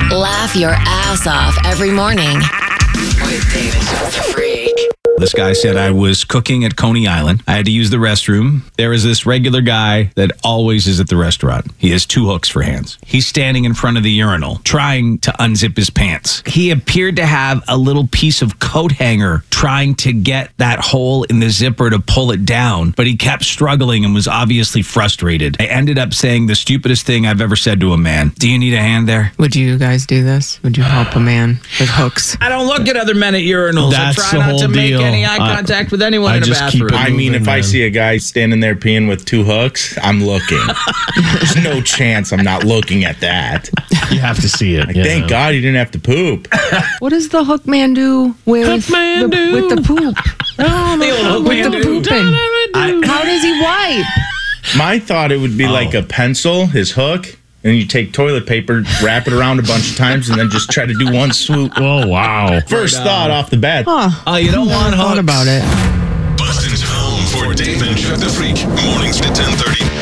Laugh your ass off every morning with Dave and Chuck the Freak. This guy said, I was cooking at Coney Island. I had to use the restroom. There is this regular guy that always is at the restaurant. He has 2 hooks for hands. He's standing in front of the urinal, trying to unzip his pants. He appeared to have a little piece of coat hanger trying to get that hole in the zipper to pull it down, but he kept struggling and was obviously frustrated. I ended up saying the stupidest thing I've ever said to a man. Do you need a hand there? Would you guys do this? Would you help a man with hooks? I don't look at other men at urinals. That's I the try not whole to make deal. any eye contact with anyone I in a just keep bathroom. it I mean, if I man. see a guy standing there peeing with 2 hooks, I'm looking. There's no chance I'm not looking at that. You have to see it. Thank God you didn't have to poop. What does the hook man do with with the poop? The old hook With man the do. pooping? How does he wipe? My thought it would be like a pencil, his hook, and you take toilet paper, wrap it around a bunch of times, and then just try to do one swoop. Oh, wow. First thought off the bat. You don't want Thought hooks. about it. Bustin's home for Dave and Chuck the Freak. Mornings at 10:30.